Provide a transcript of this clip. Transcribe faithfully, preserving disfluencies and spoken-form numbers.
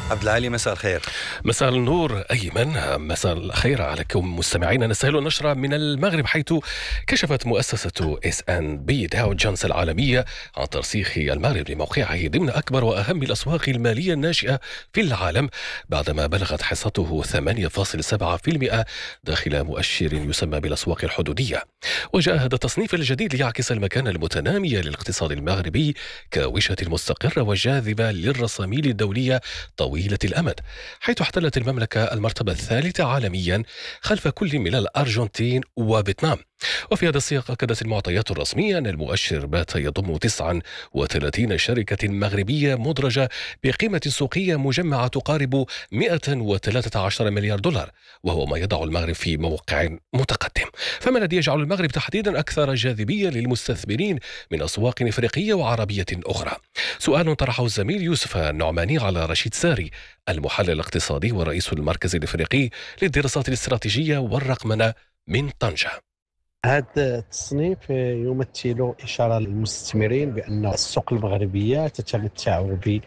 عبد العالي، مساء الخير. مساء النور أيمن، مساء الخير عليكم مستمعينا. نستهل النشرة من المغرب، حيث كشفت مؤسسة إس أند بي داو جونز العالمية عن ترسيخ المغرب لموقعه ضمن أكبر وأهم الأسواق المالية الناشئة في العالم، بعدما بلغت حصته ثمانية فاصلة سبعة بالمئة داخل مؤشر يسمى بالأسواق الحدودية. وجاء هذا التصنيف الجديد ليعكس المكانة المتنامية للاقتصاد المغربي كوجهة مستقرة وجاذبة للرساميل الدولية طويلة الأمد، حيث احتلت المملكة المرتبة الثالثة عالميا خلف كل من الأرجنتين وفيتنام. وفي هذا السياق أكدت المعطيات الرسمية أن المؤشر بات يضم تسعة وثلاثين شركة مغربية مدرجة بقيمة سوقية مجمعة تقارب مئة وثلاثة عشر مليار دولار، وهو ما يضع المغرب في موقع متقدم. فما الذي يجعل المغرب تحديدا أكثر جاذبية للمستثمرين من أسواق إفريقية وعربية أخرى؟ سؤال طرحه الزميل يوسف النعماني على رشيد ساري، المحلل الاقتصادي ورئيس المركز الإفريقي للدراسات الاستراتيجية والرقمنة من طنجة. هذا التصنيف يمثل إشارة للمستثمرين بأن السوق المغربية تتمتع